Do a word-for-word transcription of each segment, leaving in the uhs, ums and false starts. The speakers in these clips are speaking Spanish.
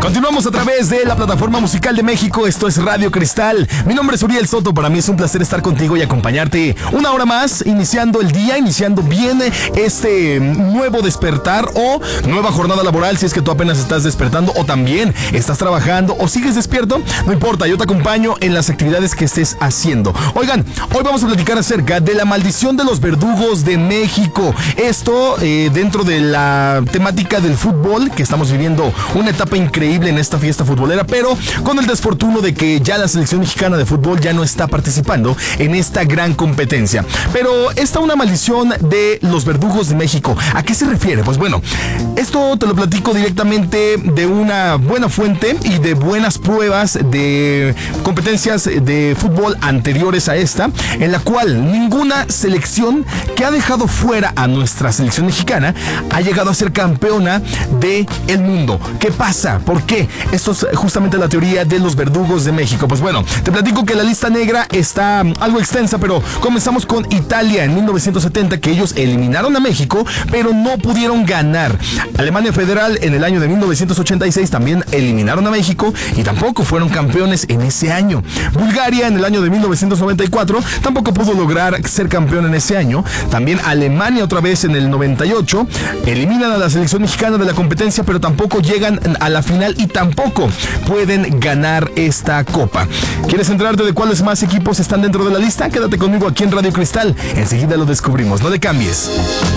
Continuamos a través de la plataforma musical de México. Esto es Radio Cristal. Mi nombre es Uriel Soto. Para mí es un placer estar contigo y acompañarte una hora más, iniciando el día, iniciando bien este nuevo despertar o nueva jornada laboral. Si es que tú apenas estás despertando o también estás trabajando o sigues despierto, no importa, yo te acompaño en las actividades que estés haciendo. Oigan, hoy vamos a platicar acerca de la maldición de los verdugos de México. Esto eh, dentro de la temática del fútbol, que estamos viviendo una etapa increíble en esta fiesta futbolera, pero con el desfortuno de que ya la selección mexicana de fútbol ya no está participando en esta gran competencia. Pero está una maldición de los verdugos de México. ¿A qué se refiere? Pues bueno, esto te lo platico directamente de una buena fuente y de buenas pruebas de competencias de fútbol anteriores a esta, en la cual ninguna selección que ha dejado fuera a nuestra selección mexicana ha llegado a ser campeona del mundo. ¿Qué pasa? ¿Por qué? Esto es justamente la teoría de los verdugos de México. Pues bueno, te platico que la lista negra está algo extensa, pero comenzamos con Italia en mil novecientos setenta, que ellos eliminaron a México, pero no pudieron ganar. Alemania Federal en el año de mil novecientos ochenta y seis también eliminaron a México y tampoco fueron campeones en ese año. Bulgaria en el año de mil novecientos noventa y cuatro tampoco pudo lograr ser campeón en ese año. También Alemania otra vez en el noventa y ocho eliminan a la selección mexicana de la competencia, pero tampoco llegan a la final y tampoco pueden ganar esta copa. ¿Quieres enterarte de cuáles más equipos están dentro de la lista? Quédate conmigo aquí en Radio Cristal. Enseguida lo descubrimos. No te cambies.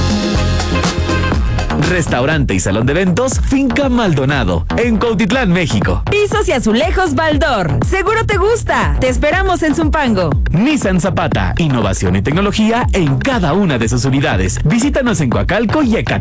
Restaurante y salón de eventos Finca Maldonado, en Cuautitlán, México. Pisos y azulejos Baldor. Seguro te gusta. Te esperamos en Zumpango. Nissan Zapata, innovación y tecnología en cada una de sus unidades. Visítanos en Coacalco y Ecatepec.